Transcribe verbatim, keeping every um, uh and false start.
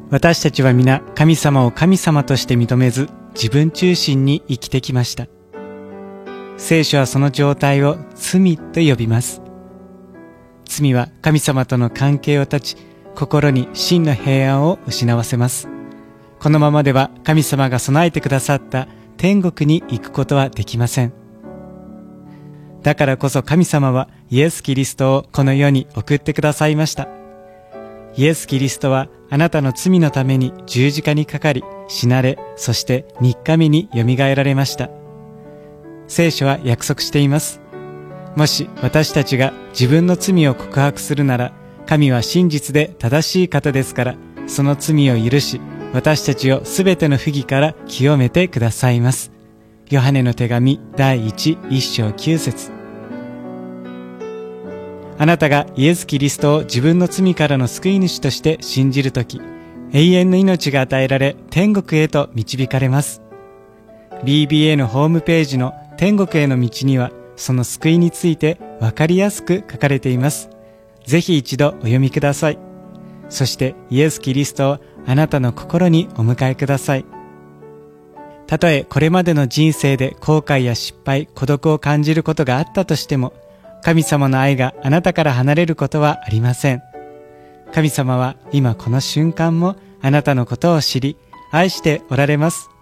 私たちは皆神様を神様として認めず、自分中心に生きてきました。聖書はその状態を罪と呼びます。罪は神様との関係を断ち、心に真の平安を失わせます。このままでは神様が備えてくださった天国に行くことはできません。だからこそ神様はイエス・キリストをこの世に送ってくださいました。イエス・キリストはあなたの罪のために十字架にかかり、死なれ、そして三日目によみがえられました。聖書は約束しています。もし私たちが自分の罪を告白するなら、神は真実で正しい方ですから、その罪を許し、私たちをすべての不義から清めてくださいます。ヨハネの手紙第一一章九節。あなたがイエス・キリストを自分の罪からの救い主として信じるとき、永遠の命が与えられ、天国へと導かれます。ビービーエー のホームページの天国への道には、その救いについてわかりやすく書かれています。ぜひ一度お読みください。そしてイエス・キリストをあなたの心にお迎えください。たとえこれまでの人生で後悔や失敗、孤独を感じることがあったとしても、神様の愛があなたから離れることはありません。神様は今この瞬間もあなたのことを知り、愛しておられます。